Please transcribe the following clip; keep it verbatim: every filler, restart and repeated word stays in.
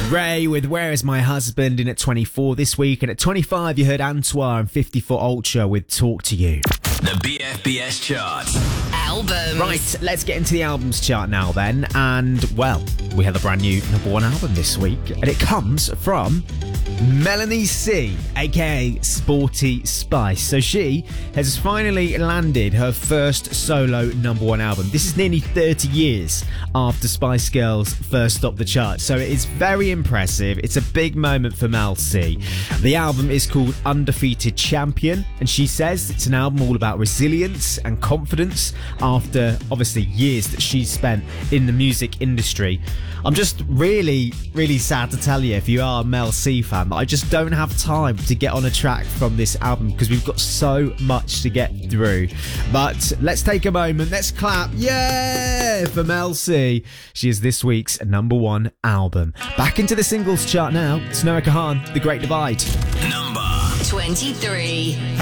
Ray with Where Is My Husband in at twenty-four this week, and at twenty-five you heard Antoine and fifty-four Ultra with Talk to You. The B F B S chart. Albums. Right, let's get into the albums chart now then, and well, we have a brand new number one album this week, and it comes from Melanie C, aka Sporty Spice. So she has finally landed her first solo number one album. This is nearly thirty years after Spice Girls first stopped the chart, so it is very impressive. It's a big moment for Mel C. The album is called Undefeated Champion, and she says it's an album all about resilience and confidence after obviously years that she's spent in the music industry. I'm just really, really sad to tell you, if you are a Mel C fan, that I just don't have time to get on a track from this album because we've got so much to get through. But let's take a moment, let's clap, yeah, for Mel C. She is this week's number one album. Back into the singles chart now. It's Noah Kahan, The Great Divide. Number twenty-three.